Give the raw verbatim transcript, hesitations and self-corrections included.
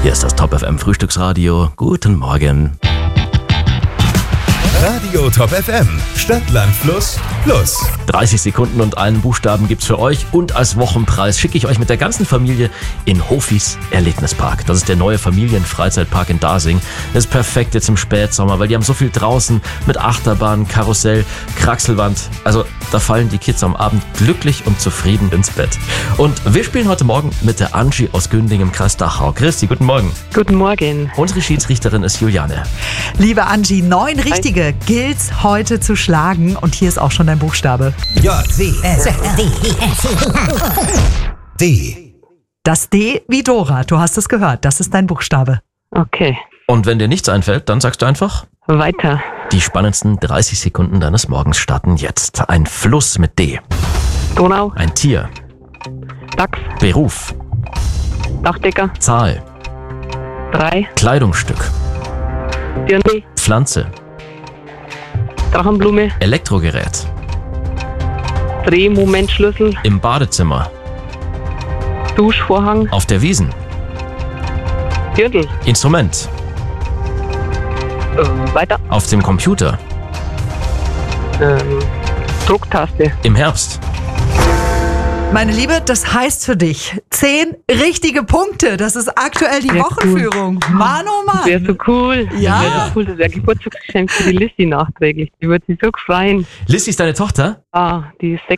Hier ist das Top F M Frühstücksradio. Guten Morgen. Radio Top F M. Stadt, Land, Fluss, Plus. dreißig Sekunden und einen Buchstaben gibt's für euch. Und als Wochenpreis schicke ich euch mit der ganzen Familie in Hofis Erlebnispark. Das ist der neue Familienfreizeitpark in Dasing. Das ist perfekt jetzt im Spätsommer, weil die haben so viel draußen mit Achterbahn, Karussell, Kraxelwand. Also da fallen die Kids am Abend glücklich und zufrieden ins Bett. Und wir spielen heute Morgen mit der Angie aus Günding im Kreis Dachau. Christi, guten Morgen. Guten Morgen. Unsere Schiedsrichterin ist Juliane. Liebe Angie, neun richtige gilt's heute zu schlagen. Und hier ist auch schon dein Buchstabe. J, D, S, D, D. Das D wie Dora, du hast es gehört, das ist dein Buchstabe. Okay, Und wenn dir nichts einfällt, dann sagst du einfach... weiter. Die spannendsten dreißig Sekunden deines Morgens starten jetzt. Ein Fluss mit D. Donau, Ein Tier. Dachs, Beruf. Dachdecker, Zahl. drei, Kleidungsstück. Dirndl, Pflanze. Drachenblume, Elektrogerät. Drehmomentschlüssel, Im Badezimmer. Duschvorhang, Auf der Wiesn. Dirndl. Instrument. Äh, weiter. Auf dem Computer. Ähm, Drucktaste. Im Herbst. Meine Liebe, das heißt für dich zehn richtige Punkte. Das ist aktuell die Ja, Wochenführung. Mann, oh Das wäre Mann. so cool. Ja. Das wäre so cool. Das wäre Geburtstagsgeschenk für die Lissy nachträglich. Die würde sich so freuen. Lissy ist deine Tochter? Ah, die ist sechs.